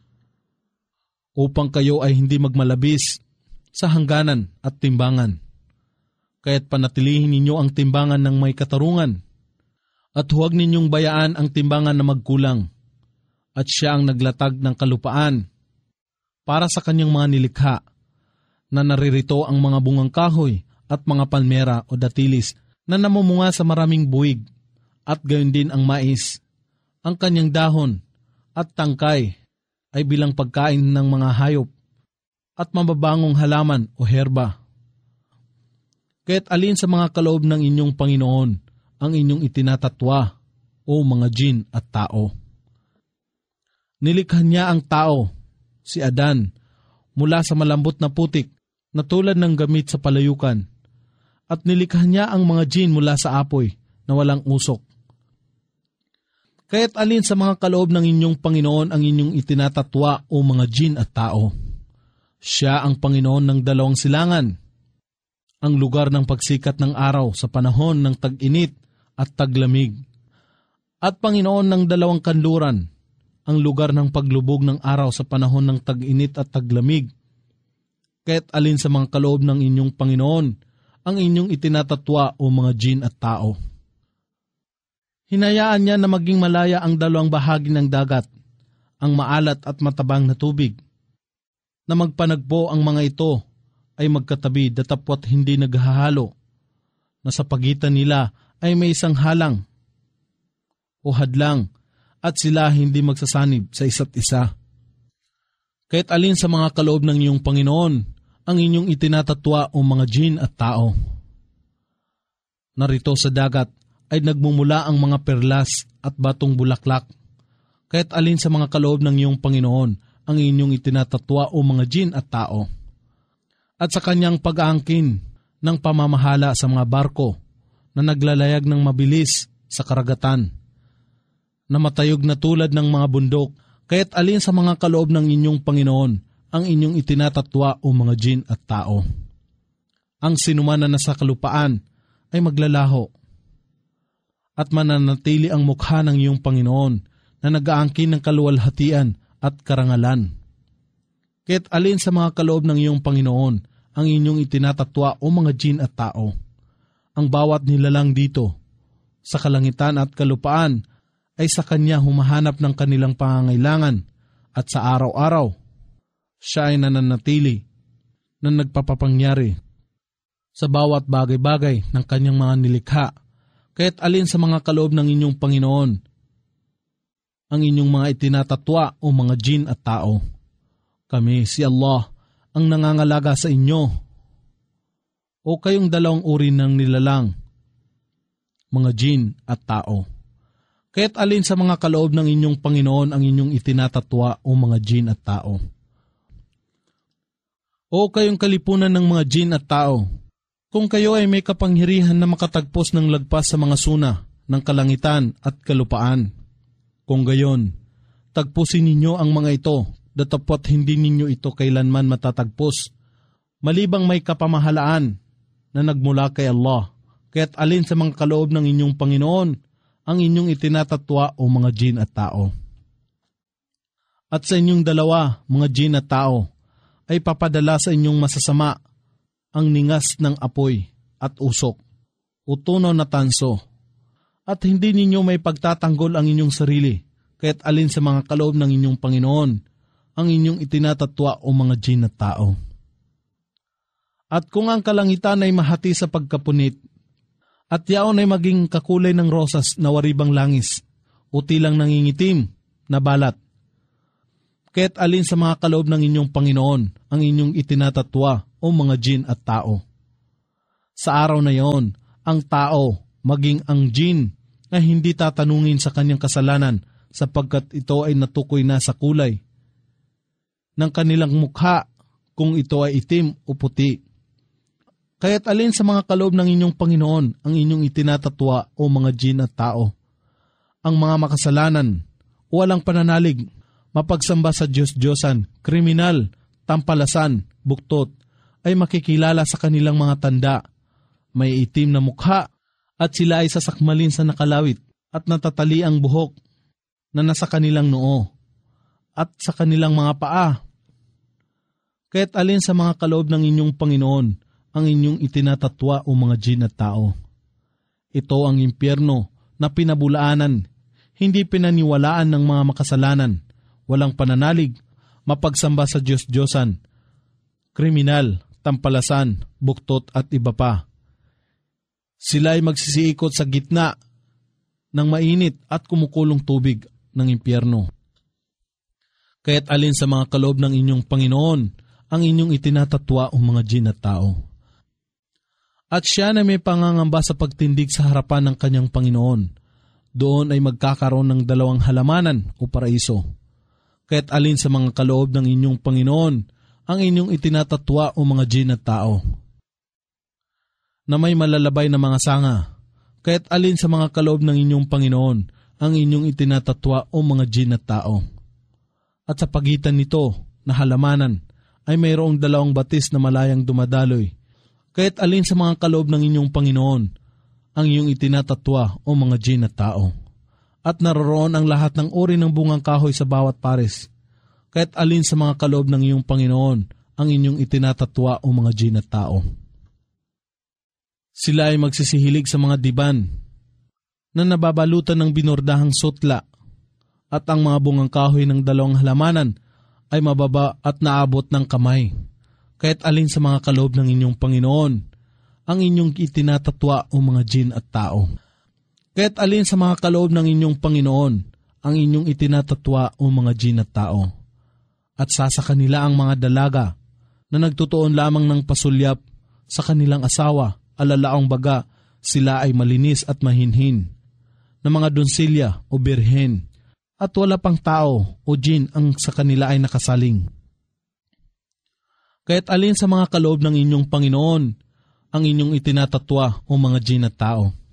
upang kayo ay hindi magmalabis sa hangganan at timbangan. Kaya't panatilihin ninyo ang timbangan ng may katarungan at huwag ninyong bayaan ang timbangan na magkulang. At siya ang naglatag ng kalupaan para sa kanyang mga nilikha na naririto ang mga bungang kahoy at mga palmera o datilis na namumunga sa maraming buwig at gayon din ang mais. Ang kanyang dahon at tangkay ay bilang pagkain ng mga hayop at mababangong halaman o herba. Kaya't alin sa mga kaloob ng inyong Panginoon ang inyong itinatatwa o mga jin at tao. Nilikha niya ang tao, si Adan, mula sa malambot na putik na tulad ng gamit sa palayukan, at nilikha niya ang mga jin mula sa apoy na walang usok. Kaya't alin sa mga kaloob ng inyong Panginoon ang inyong itinatatwa o mga jin at tao. Siya ang Panginoon ng dalawang silangan, ang lugar ng pagsikat ng araw sa panahon ng tag-init at taglamig, at Panginoon ng dalawang kanluran, ang lugar ng paglubog ng araw sa panahon ng tag-init at taglamig. Kaya't alin sa mga kaloob ng inyong Panginoon ang inyong itinatatwa o mga jin at tao. Hinayaan niya na maging malaya ang dalawang bahagi ng dagat, ang maalat at matabang na tubig, na magpanagpo ang mga ito ay magkatabi datapwat hindi naghahalo, na sa pagitan nila ay may isang halang o hadlang at sila hindi magsasanib sa isa't isa. Kaya't alin sa mga kaloob ng iyong Panginoon ang inyong itinatatwa o mga jin at tao. Narito sa dagat ay nagmumula ang mga perlas at batong bulaklak. Kaya't alin sa mga kaloob ng iyong Panginoon ang inyong itinatatwa o mga jin at tao. At sa kanyang pag-aangkin ng pamamahala sa mga barko na naglalayag ng mabilis sa karagatan, na matayog na tulad ng mga bundok, kaya't alin sa mga kaloob ng inyong Panginoon ang inyong itinatatwa o mga jin at tao. Ang sinuman na nasa kalupaan ay maglalaho, at mananatili ang mukha ng iyong Panginoon na nag-aangkin ng kaluwalhatian at karangalan. Kaya't alin sa mga kaloob ng iyong Panginoon ang inyong itinatatwa o mga jin at tao. Ang bawat nilalang dito, sa kalangitan at kalupaan, ay sa Kanya humahanap ng kanilang pangangailangan, at sa araw-araw, siya ay nananatili na nagpapapangyari sa bawat bagay-bagay ng Kanyang mga nilikha. Kaya't alin sa mga kaloob ng inyong Panginoon ang inyong mga itinatatwa o mga jin at tao. Kami, si Allah, ang nangangalaga sa inyo. O kayong dalawang uri ng nilalang, mga jin at tao. Kaya't alin sa mga kaloob ng inyong Panginoon ang inyong itinatatwa o mga jin at tao. O kayong kalipunan ng mga jin at tao, kung kayo ay may kapangyarihan na makatagpos ng lagpas sa mga suna ng kalangitan at kalupaan, kung gayon, tagpusin ninyo ang mga ito, datapwat hindi ninyo ito kailanman matatagpos, malibang may kapamahalaan na nagmula kay Allah. Kaya't alin sa mga kaloob ng inyong Panginoon ang inyong itinatatwa o mga jin at tao. At sa inyong dalawa, mga jin at tao, ay papadala sa inyong masasama ang ningas ng apoy at usok, o tunaw na tanso, at hindi ninyo may pagtatanggol ang inyong sarili, kaya't alin sa mga kaloob ng inyong Panginoon ang inyong itinatatwa o mga jin at tao. At kung ang kalangitan ay mahati sa pagkapunit, at yaon ay maging kakulay ng rosas na waribang langis, o tilang nangingitim na balat, kaya't alin sa mga kaloob ng inyong Panginoon ang inyong itinatatwa o mga jin at tao. Sa araw na yon, ang tao, maging ang jin, na hindi tatanungin sa kanyang kasalanan sapagkat ito ay natukoy na sa kulay ng kanilang mukha kung ito ay itim o puti. Kaya't alin sa mga kaloob ng inyong Panginoon ang inyong itinatatwa o mga jin at tao. Ang mga makasalanan, walang pananalig, mapagsamba sa Diyos-Diyosan, kriminal, tampalasan, buktot, ay makikilala sa kanilang mga tanda. May itim na mukha at sila ay sasakmalin sa nakalawit at natatali ang buhok na nasa kanilang noo at sa kanilang mga paa. Kaya't alin sa mga kaloob ng inyong Panginoon ang inyong itinatatwa o mga jin at tao. Ito ang impyerno na pinabulaanan, hindi pinaniwalaan ng mga makasalanan, walang pananalig, mapagsamba sa Diyos-Diyosan, kriminal, tampalasan, buktot at iba pa. Sila ay magsisiikot sa gitna ng mainit at kumukulong tubig ng impyerno. Kaya't alin sa mga kaloob ng inyong Panginoon ang inyong itinatatwa o mga jin at tao. At siya na may pangangamba sa pagtindig sa harapan ng kanyang Panginoon, doon ay magkakaroon ng dalawang halamanan o paraiso. Kaya't alin sa mga kaloob ng inyong Panginoon ang inyong itinatatwa o mga jin at tao, na may malalabay na mga sanga. Kaya't alin sa mga kaloob ng inyong Panginoon ang inyong itinatatwa o mga jin at tao. At sa pagitan nito na halamanan ay mayroong dalawang batis na malayang dumadaloy. Kaya't alin sa mga kaloob ng inyong Panginoon ang inyong itinatatwa o mga jin at tao. At naroroon ang lahat ng uri ng bungang kahoy sa bawat pares. Kaya't alin sa mga kaloob ng iyong Panginoon ang inyong itinatatwa o mga jin at tao. Sila ay magsisihilig sa mga diban na nababalutan ng binordahang sutla, at ang mga bungang kahoy ng dalawang halamanan ay mababa at naabot ng kamay. Kaya't alin sa mga kaloob ng inyong Panginoon ang inyong itinatatwa o mga jin at tao. Kaya't alin sa mga kaloob ng inyong Panginoon ang inyong itinatatwa o mga jin at tao. At sasaka nila ang mga dalaga na nagtutuon lamang ng pasulyap sa kanilang asawa, alalaong baga sila ay malinis at mahinhin, na mga donsilya o birhen, at wala pang tao o jin ang sa kanila ay nakasaling. Kaya't alin sa mga kaloob ng inyong Panginoon ang inyong itinatatwa o mga jin at tao.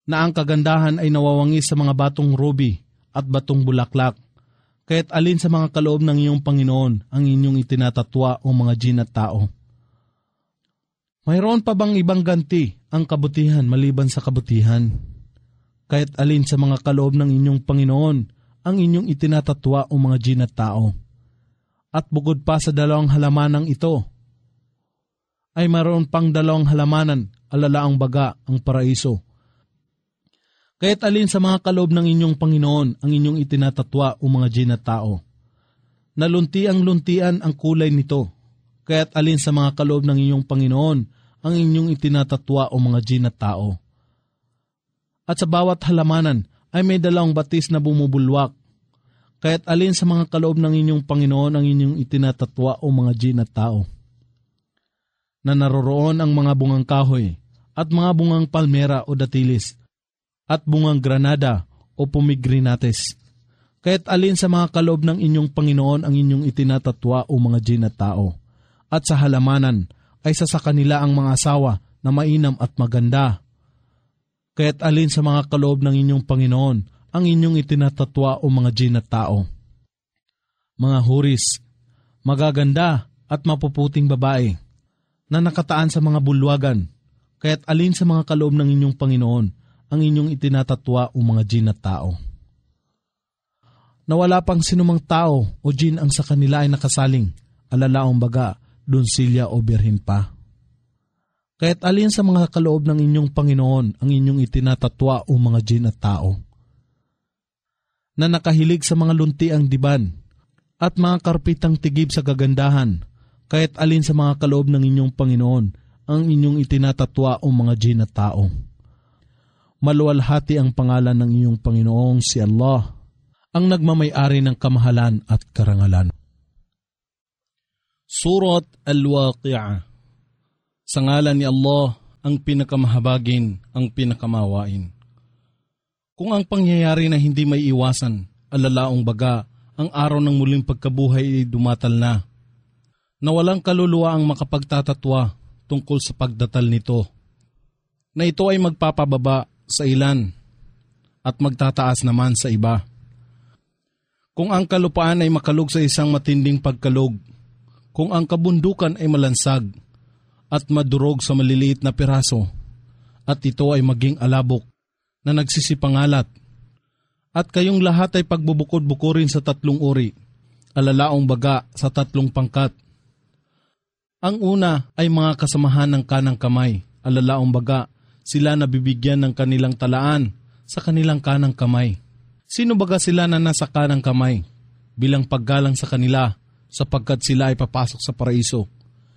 na ang kagandahan ay nawawangis sa mga batong ruby at batong bulaklak. Kaya't alin sa mga kaloob ng iyong Panginoon ang inyong itinatatwa o mga jin at tao? Mayroon pa bang ibang ganti ang kabutihan maliban sa kabutihan? Kaya't alin sa mga kaloob ng inyong Panginoon ang inyong itinatatwa o mga jin at tao? At bukod pa sa dalawang halamanang ito, ay mayroon pang dalawang halamanan, alalaang baga, ang paraiso. Kaya't alin sa mga kaloob ng inyong Panginoon ang inyong itinatatwa o mga jin at tao? Nalunti-ang-luntian ang kulay nito. Kaya't alin sa mga kaloob ng inyong Panginoon ang inyong itinatatwa o mga jin at tao? At sa bawat halamanan ay may dalawang batis na bumubulwak. Kaya't alin sa mga kaloob ng inyong Panginoon ang inyong itinatatwa o mga jin at tao? Na naroroon ang mga bungang kahoy at mga bungang palmera o datilis at bungang granada o pomegranates. Kaya't alin sa mga kaloob ng inyong Panginoon ang inyong itinatatwa o mga jin at tao? At sa halamanan ay sa sa kanila ang mga asawa na mainam at maganda. Kaya't alin sa mga kaloob ng inyong Panginoon ang inyong itinatatwa o mga jin at tao? Mga huris, magaganda at mapuputing babae na nakataan sa mga bulwagan. Kaya't alin sa mga kaloob ng inyong Panginoon ang inyong itinatatwa o mga jin at tao? Na wala pang sinumang tao o jin ang sa kanila ay nakasaling, alalaong baga, donsilya o birhen pa. Kaya't alin sa mga kaloob ng inyong Panginoon ang inyong itinatatwa o mga jin at tao? Na nakahilig sa mga luntiang diban at mga karpitang tigib sa kagandahan, kaya't alin sa mga kaloob ng inyong Panginoon ang inyong itinatatwa o mga jin at tao? Maluwalhati ang pangalan ng iyong Panginoong si Allah, ang nagmamay-ari ng kamahalan at karangalan. Surat Al-Waqi'ah. Sa ngalan ni Allah, ang pinakamahabagin, ang pinakamawain. Kung ang pangyayari na hindi may iwasan, alalaong baga, ang araw ng muling pagkabuhay ay dumatal na, na walang kaluluwa ang makapagtatatwa tungkol sa pagdatal nito, na ito ay magpapababa sa ilan at magtataas naman sa iba. Kung ang kalupaan ay makalog sa isang matinding pagkalog, kung ang kabundukan ay malansag at madurog sa maliliit na piraso, at ito ay maging alabok na nagsisipangalat, at kayong lahat ay pagbubukod-bukurin sa tatlong uri, alalaong baga sa tatlong pangkat. Ang una ay mga kasamahan ng kanang kamay, alalaong baga, sila nabibigyan ng kanilang talaan sa kanilang kanang kamay. Sino baga sila na nasa kanang kamay? Bilang paggalang sa kanila, sapagkat sila ay papasok sa paraiso.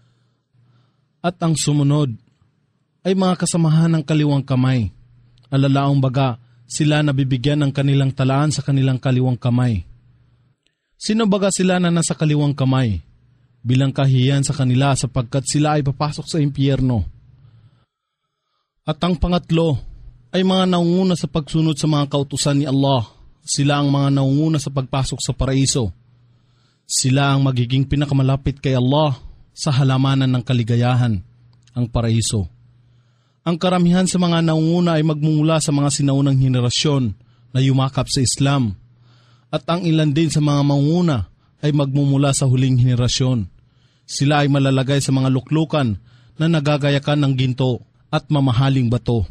At ang sumunod ay mga kasamahan ng kaliwang kamay. Alalaong baga, sila nabibigyan ng kanilang talaan sa kanilang kaliwang kamay. Sino baga sila na nasa kaliwang kamay? Bilang kahiyan sa kanila, sapagkat sila ay papasok sa impyerno. At ang pangatlo ay mga naunguna sa pagsunod sa mga kautusan ni Allah. Sila ang mga naunguna sa pagpasok sa paraiso. Sila ang magiging pinakamalapit kay Allah sa halamanan ng kaligayahan, ang paraiso. Ang karamihan sa mga naunguna ay magmumula sa mga sinaunang henerasyon na yumakap sa Islam. At ang ilan din sa mga maunguna ay magmumula sa huling henerasyon. Sila ay malalagay sa mga luklukan na nagagayakan ng ginto at mamahaling bato,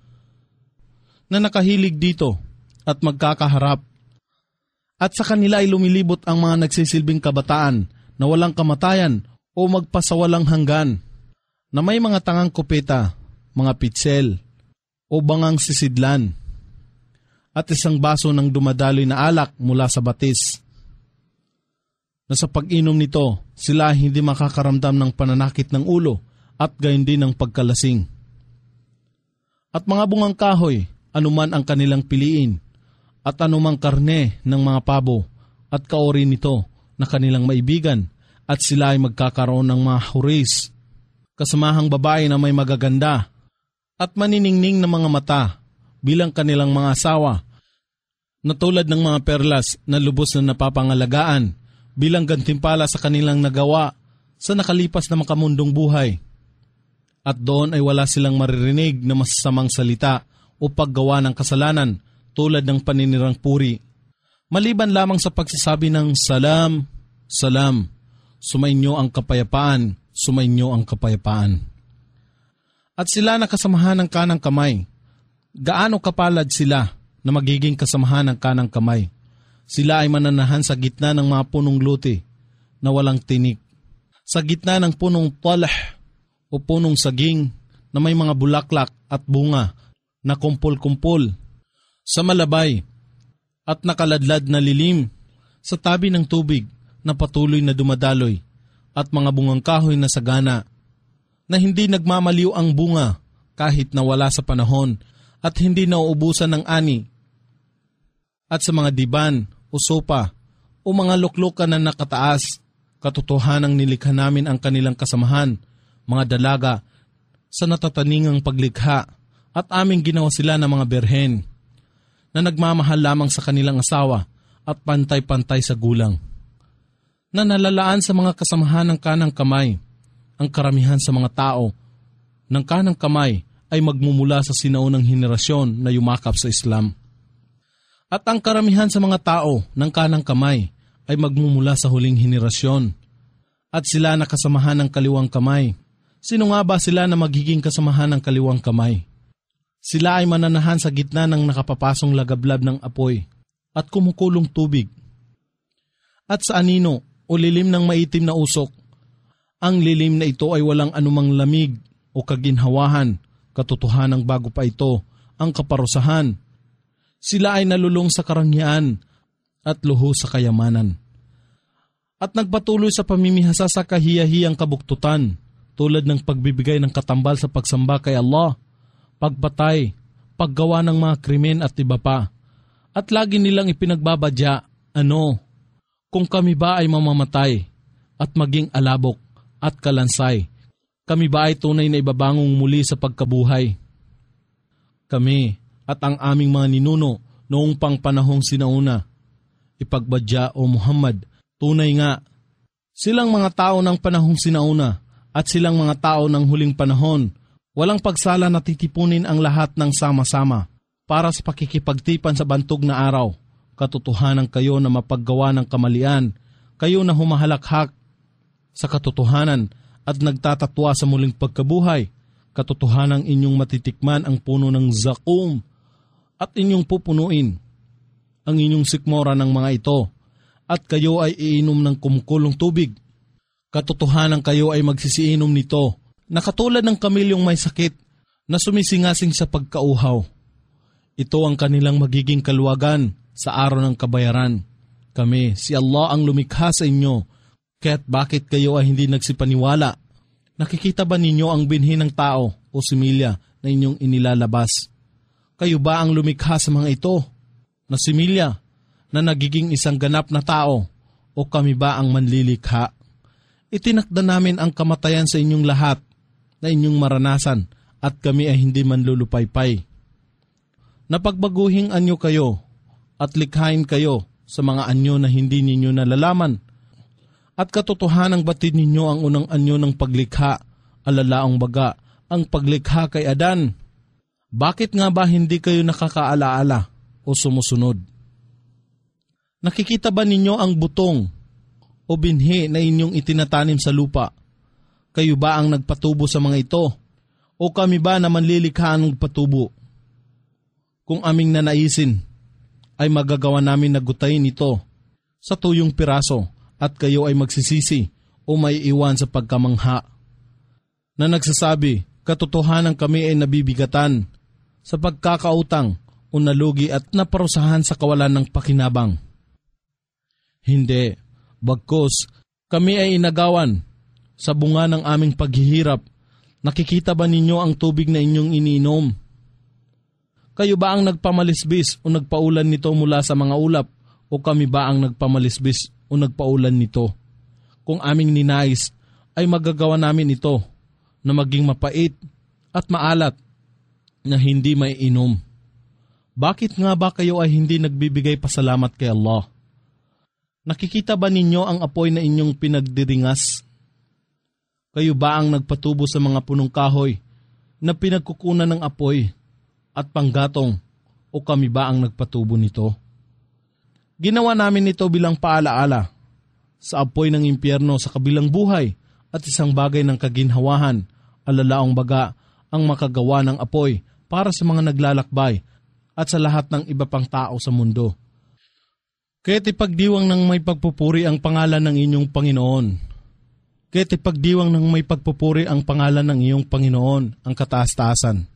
na nakahilig dito at magkakaharap. At sa kanila ay lumilibot ang mga nagsisilbing kabataan na walang kamatayan o magpasawalang hanggan, na may mga tangang kopeta, mga pitsel, o bangang sisidlan, at isang baso ng dumadaloy na alak mula sa batis, na sa pag-inom nito, sila hindi makakaramdam ng pananakit ng ulo at gayon din ng pagkalasing. At mga bungang kahoy, anuman ang kanilang piliin, at anumang karne ng mga pabo, at kaori nito na kanilang maibigan, at sila ay magkakaroon ng mga huris, kasamahang babae na may magaganda, at maniningning na mga mata, bilang kanilang mga asawa, na tulad ng mga perlas na lubos na napapangalagaan, bilang gantimpala sa kanilang nagawa sa nakalipas na makamundong buhay. At doon ay wala silang maririnig na masasamang salita o paggawa ng kasalanan tulad ng paninirang puri. Maliban lamang sa pagsasabi ng salam, salam, sumainyo ang kapayapaan, sumainyo ang kapayapaan. At sila na kasamahan ng kanang kamay. Gaano kapalad sila na magiging kasamahan ng kanang kamay? Sila ay mananahan sa gitna ng mga punong luti na walang tinik. Sa gitna ng punong talah o punong saging na may mga bulaklak at bunga na kumpul-kumpul. Sa malabay at nakaladlad na lilim sa tabi ng tubig na patuloy na dumadaloy at mga bungang kahoy na sagana na hindi nagmamaliw ang bunga kahit na wala sa panahon at hindi nauubusan ng ani. At sa mga diban o sopa o mga luklukan na nakataas, katotohanang nilikha namin ang kanilang kasamahan, mga dalaga, sa natataningang paglikha at aming ginawa sila ng mga berhen na nagmamahal lamang sa kanilang asawa at pantay-pantay sa gulang. Na nalalaan sa mga kasamahan ng kanang kamay, ang karamihan sa mga tao ng kanang kamay ay magmumula sa sinaunang henerasyon na yumakap sa Islam. At ang karamihan sa mga tao ng kanang kamay ay magmumula sa huling henerasyon. At sila na kasamahan ng kaliwang kamay. Sino nga ba sila na magiging kasamahan ng kaliwang kamay? Sila ay mananahan sa gitna ng nakapapasong lagablab ng apoy at kumukulong tubig. At sa anino o lilim ng maitim na usok, ang lilim na ito ay walang anumang lamig o kaginhawahan, katotohanang bago pa ito, ang kaparusahan. Sila ay nalulong sa karangyaan at luho sa kayamanan. At nagpatuloy sa pamimihasa sa kahiyahiyang kabuktutan, tulad ng pagbibigay ng katambal sa pagsamba kay Allah, pagpatay, paggawa ng mga krimen at iba pa. At lagi nilang ipinagbabadya, ano, kung kami ba ay mamamatay at maging alabok at kalansay, kami ba ay tunay na ibabangong muli sa pagkabuhay? Kami at ang aming mga ninuno noong pang panahong sinauna, ipagbadya o Muhammad, tunay nga, silang mga tao ng panahong sinauna at silang mga tao ng huling panahon, walang pagsala na titipunin ang lahat ng sama-sama para sa pakikipagtipan sa bantog na araw. Katotohanan kayo na mapaggawa ng kamalian, kayo na humahalakhak sa katotohanan at nagtatatwa sa muling pagkabuhay. Katotohanang inyong matitikman ang puno ng zakum at inyong pupunuin ang inyong sikmora ng mga ito at kayo ay iinom ng kumukulong tubig. Katotohanan kayo ay magsisiinom nito na katulad ng kamilyong may sakit na sumisingasing sa pagkauhaw. Ito ang kanilang magiging kaluwagan sa araw ng kabayaran. Kami, si Allah ang lumikha sa inyo, kaya't bakit kayo ay hindi nagsipaniwala? Nakikita ba ninyo ang binhi ng tao o similya na inyong inilalabas? Kayo ba ang lumikha sa mga ito na similya na nagiging isang ganap na tao o kami ba ang manlilikha? Itinakda namin ang kamatayan sa inyong lahat na inyong maranasan at kami ay hindi manlulupaypay. Napagbaguhing anyo kayo at likhain kayo sa mga anyo na hindi ninyo nalalaman. At katotohanang batid ninyo ang unang anyo ng paglikha, alalaong baga, ang paglikha kay Adan. Bakit nga ba hindi kayo nakakaalaala o sumusunod? Nakikita ba ninyo ang butong o binhi na inyong itinatanim sa lupa? Kayo ba ang nagpatubo sa mga ito? O kami ba na manlilikha ang nagpatubo? Kung aming nanaisin, ay magagawa namin na gutayin ito sa tuyong piraso at kayo ay magsisisi o may iwan sa pagkamangha. Na nagsasabi, katotohanan kami ay nabibigatan sa pagkakautang o nalugi at naparusahan sa kawalan ng pakinabang. Hindi, bagkus, kami ay inagawan sa bunga ng aming paghihirap. Nakikita ba ninyo ang tubig na inyong iniinom? Kayo ba ang nagpamalisbis o nagpaulan nito mula sa mga ulap o kami ba ang nagpamalisbis o nagpaulan nito? Kung aming ninais ay magagawa namin ito na maging mapait at maalat na hindi may inom. Bakit nga ba kayo ay hindi nagbibigay pasalamat kay Allah? Nakikita ba ninyo ang apoy na inyong pinagdiringas? Kayo ba ang nagpatubo sa mga punong kahoy na pinagkukunan ng apoy at panggatong o kami ba ang nagpatubo nito? Ginawa namin ito bilang paalaala sa apoy ng impyerno sa kabilang buhay at isang bagay ng kaginhawahan, alalaong baga ang makagawa ng apoy para sa mga naglalakbay at sa lahat ng iba pang tao sa mundo. Kaya't ipagdiwang ng may pagpupuri ang pangalan ng inyong Panginoon. Kaya't ipagdiwang ng may pagpupuri ang pangalan ng iyong Panginoon, ang kataas-taasan.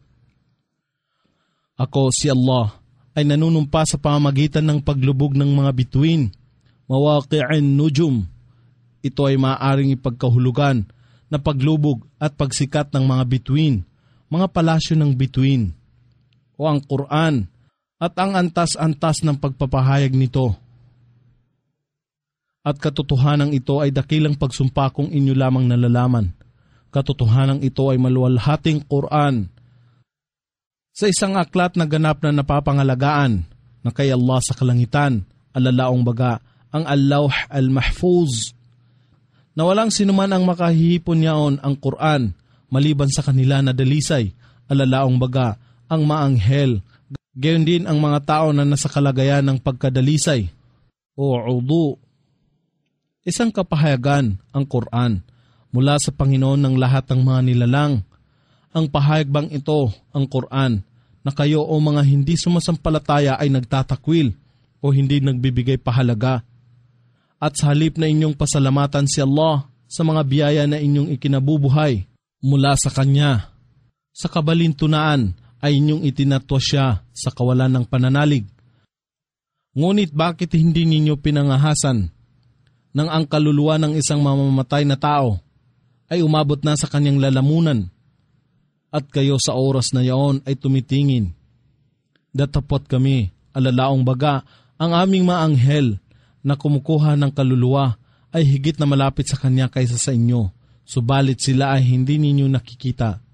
Ako, si Allah, ay nanunumpa sa pamamagitan ng paglubog ng mga bituin, mawaqi'in nujum. Ito ay maaaring ipagkahulugan na paglubog at pagsikat ng mga bituin, mga palasyo ng bituin, o ang Quran at ang antas-antas ng pagpapahayag nito. At katotohanan ito ay dakilang pagsumpa kung inyo lamang nalalaman. Katotohanan ito ay maluwalhating Quran sa isang aklat na ganap na napapangalagaan na kay Allah sa kalangitan, alalaong baga ang Al-Lawh Al-Mahfuz, na walang sinuman ang makahihipon niyaon ang Quran maliban sa kanila na dalisay, alalaong baga ang maanghel, gayon din ang mga tao na nasa kalagayan ng pagkadalisay o udu. Isang kapahayagan ang Quran mula sa Panginoon ng lahat ng mga nilalang. Ang pahayag bang ito, ang Quran, na kayo o mga hindi sumasampalataya ay nagtatakwil o hindi nagbibigay pahalaga? At sa halip na inyong pasalamatan si Allah sa mga biyaya na inyong ikinabubuhay mula sa Kanya, sa kabalintunaan ay inyong itinatwa siya sa kawalan ng pananalig. Ngunit bakit hindi ninyo pinangahasan nang ang kaluluwa ng isang mamamatay na tao ay umabot na sa kanyang lalamunan at kayo sa oras na yaon ay tumitingin? Datapot kami, alalaong baga, ang aming maanghel na kumukuha ng kaluluwa ay higit na malapit sa kanya kaysa sa inyo, subalit sila ay hindi ninyo nakikita.